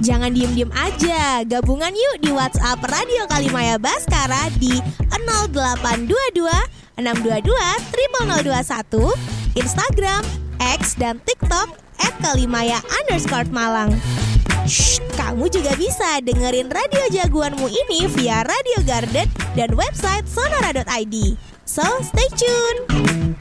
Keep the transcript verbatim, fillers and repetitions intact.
Jangan diem-diem aja, gabungan yuk di WhatsApp Radio Kalimaya Baskara di nol delapan dua dua enam dua dua nol nol nol dua satu, Instagram, X, dan TikTok at kalimaya underscore Malang. Shh, kamu juga bisa dengerin radio jagoanmu ini via Radio Garden dan website sonora dot i d. So, stay tune.